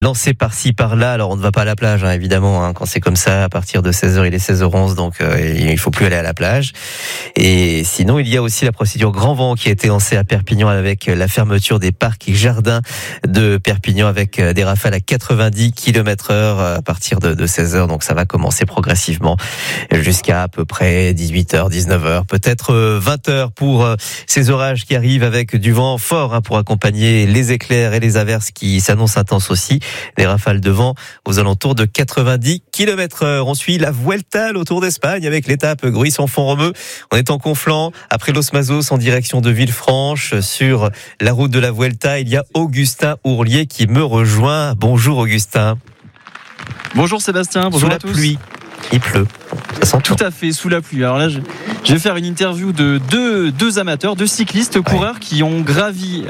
Lancé par-ci, par-là. Alors, on ne va pas à la plage, évidemment, quand c'est comme ça. À partir de 16h, il est 16h11, donc il faut plus aller à la plage. Et sinon, il y a aussi la procédure Grand Vent qui a été lancée à Perpignan avec la fermeture des parcs et jardins de Perpignan avec des rafales à 90 km/h à partir de 16h. Donc, ça va commencer progressivement jusqu'à peu près 18h, 19h, peut-être 20h pour ces orages qui arrivent avec du vent fort pour accompagner les éclairs et les averses qui s'annoncent intenses aussi. Des rafales de vent aux alentours de 90 km/h. On suit la Vuelta, le Tour d'Espagne, avec l'étape Gruissan-Font-Romeu. On est en Conflans, après Los Mazos, en direction de Villefranche. Sur la route de la Vuelta, il y a Augustin Ourlier qui me rejoint. Bonjour Augustin. Bonjour Sébastien, bonjour à tous. Sous la pluie, il pleut. Ça s'entend. Tout à fait, sous la pluie. Alors là, je vais faire une interview de deux amateurs, deux cyclistes coureurs qui ont gravi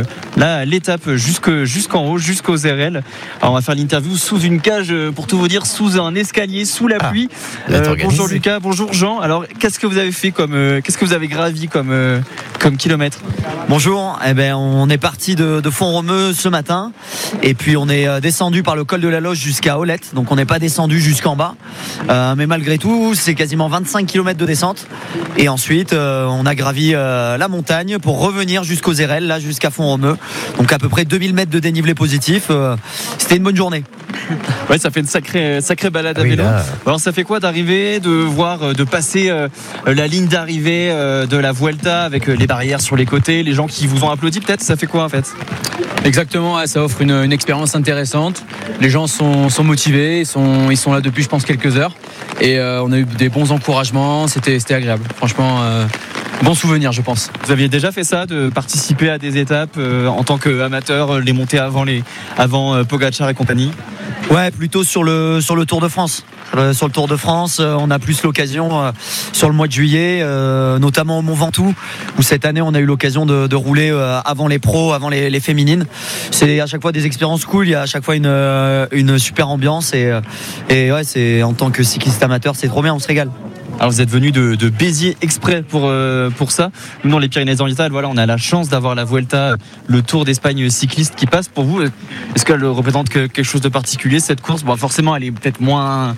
l'étape jusqu'en haut, jusqu'aux RL. Alors on va faire l'interview sous une cage, pour tout vous dire, sous un escalier, sous la pluie. Bonjour Lucas, bonjour Jean. Alors qu'est-ce que vous avez fait qu'est-ce que vous avez gravi comme kilomètre? Bonjour, on est parti de Font-Romeu ce matin et puis on est descendu par le col de la Loge jusqu'à Olette, donc on n'est pas descendu jusqu'en bas, mais malgré tout c'est quasiment 25 km de descente et ensuite on a gravi la montagne pour revenir jusqu'aux RL, là jusqu'à Font-Romeu, donc à peu près 2000 mètres de dénivelé positif. C'était une bonne journée. Ouais, ça fait une sacrée balade à vélo. Alors ça fait quoi d'arriver, de passer la ligne d'arrivée de la Vuelta avec les barrières sur les côtés, les gens qui vous ont applaudi peut-être, ça fait quoi en fait? Exactement, ça offre une expérience intéressante. Les gens sont motivés, ils sont là depuis je pense quelques heures et on a eu des bons encouragements, c'était agréable. Franchement, bon souvenir je pense. Vous aviez déjà fait ça, de participer à des étapes en tant qu'amateur, les montées avant Pogacar et compagnie? Ouais, plutôt sur le Tour de France. Sur le Tour de France, on a plus l'occasion sur le mois de juillet, notamment au Mont Ventoux, où cette année on a eu l'occasion de rouler avant les pros, avant les féminines. C'est à chaque fois des expériences cool, il y a à chaque fois une super ambiance et ouais, c'est en tant que cycliste amateur, c'est trop bien, on se régale. Alors vous êtes venu de Béziers exprès pour ça. Nous dans les Pyrénées-Orientales, voilà, on a la chance d'avoir la Vuelta, le Tour d'Espagne cycliste qui passe. Pour vous, est-ce qu'elle représente quelque chose de particulier cette course? Bon, forcément, elle est peut-être moins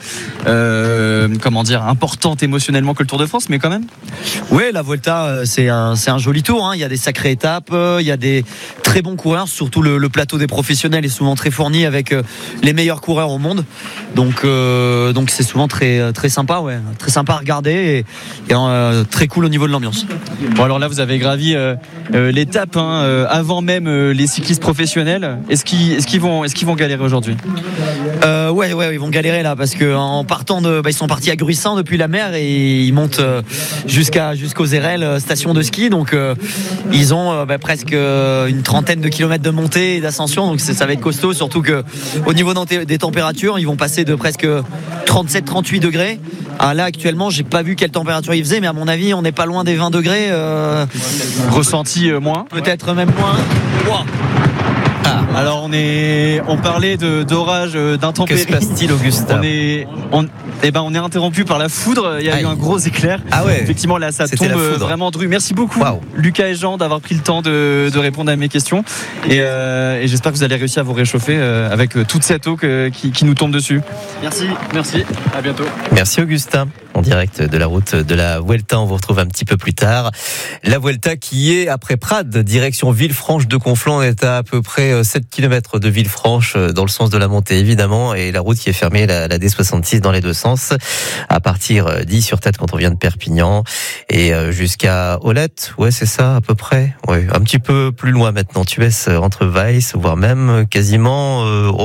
importante émotionnellement que le Tour de France, mais quand même. Oui, la Vuelta, c'est un joli tour. Il y a des sacrées étapes, il y a des très bons coureurs, surtout le plateau des professionnels est souvent très fourni avec les meilleurs coureurs au monde. Donc c'est souvent très très sympa, ouais, très sympa à regarder et très cool au niveau de l'ambiance. Bon, alors là vous avez gravi l'étape avant même les cyclistes professionnels. Est-ce qu'ils vont galérer aujourd'hui? Ouais, ils vont galérer là parce que en partant ils sont partis à Gruissan depuis la mer et ils montent jusqu'aux RL station de ski, donc ils ont presque une trentaine de kilomètres de montée et d'ascension, donc ça va être costaud, surtout que au niveau des températures ils vont passer de presque 37-38 degrés. Là actuellement j'ai pas vu quelle température il faisait, mais à mon avis on n'est pas loin des 20 degrés. Ressenti moins? Peut-être même moins. Wow. Alors on parlait d'orage, d'intempéries. Que se passe-t-il, Augustin? On est interrompu par la foudre. Il y a eu un gros éclair. Ah ouais. Effectivement là ça tombe vraiment dru. Merci beaucoup Lucas et Jean d'avoir pris le temps de répondre à mes questions et j'espère que vous allez réussir à vous réchauffer avec toute cette eau qui nous tombe dessus. Merci, à bientôt. Merci Augustin. En direct de la route de la Vuelta, on vous retrouve un petit peu plus tard. La Vuelta qui est après Prades, direction Villefranche de Conflans. On est à peu près 7 km de Villefranche dans le sens de la montée évidemment, et la route qui est fermée, la D66 dans les deux sens, à partir d'Is-sur-Tête quand on vient de Perpignan et jusqu'à Olette. Ouais, c'est ça à peu près. Ouais, un petit peu plus loin maintenant. Tu es entre Weiss, voire même quasiment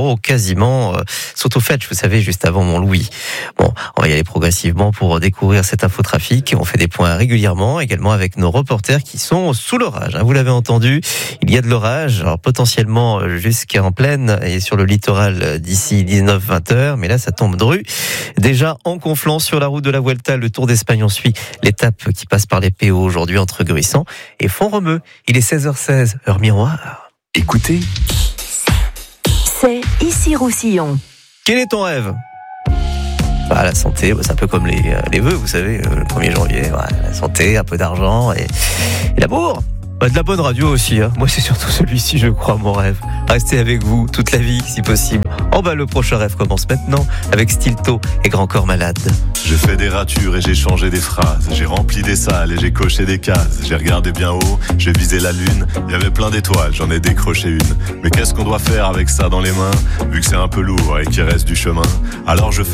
Sautofetch, vous savez, juste avant Montlouis. Bon, on va y aller progressivement pour découvrir cet infotrafic. On fait des points régulièrement, également avec nos reporters qui sont sous l'orage. Vous l'avez entendu, il y a de l'orage, alors potentiellement jusqu'en plaine et sur le littoral d'ici 19-20 heures, mais là ça tombe dru. Déjà en Conflans sur la route de la Vuelta, le Tour d'Espagne, on suit l'étape qui passe par les PO aujourd'hui entre Gruissan et Font-Romeu. Il est 16h16, heure miroir. Écoutez, c'est ici Roussillon. Quel est ton rêve? La santé, c'est un peu comme les vœux, vous savez, le 1er janvier. La santé, un peu d'argent et l'amour. De la bonne radio aussi, hein. Moi c'est surtout celui-ci, je crois, mon rêve. Rester avec vous toute la vie si possible. Le prochain rêve commence maintenant avec Stilto et Grand Corps Malade. J'ai fait des ratures et j'ai changé des phrases. J'ai rempli des salles et j'ai coché des cases. J'ai regardé bien haut, j'ai visé la lune. Il y avait plein d'étoiles, j'en ai décroché une. Mais qu'est-ce qu'on doit faire avec ça dans les mains, vu que c'est un peu lourd et qu'il reste du chemin? Alors je fais